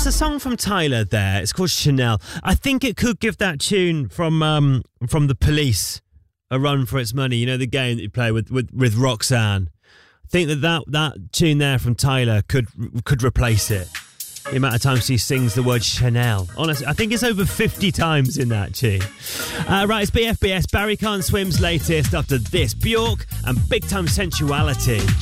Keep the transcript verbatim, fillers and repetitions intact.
It's a song from Tyler there. It's called Chanel. I think it could give that tune from um, from The Police a run for its money. You know, the game that you play with, with, with Roxanne. I think that, that that tune there from Tyler could could replace it. The amount of times he sings the word Chanel. Honestly, I think it's over fifty times in that tune. Uh, right, it's B F B S. Barry Can't Swim's latest after this. Bjork and Big Time Sensuality.